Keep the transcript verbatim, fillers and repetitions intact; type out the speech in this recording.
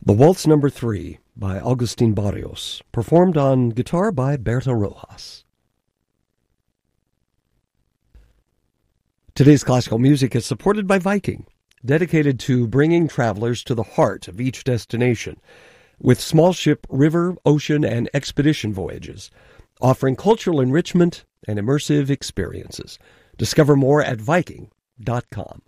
The Waltz Number Three by Agustin Barrios, performed on guitar by Berta Rojas. Today's classical music is supported by Viking, dedicated to bringing travelers to the heart of each destination, with small ship, river, ocean, and expedition voyages, offering cultural enrichment and immersive experiences. Discover more at Viking dot com.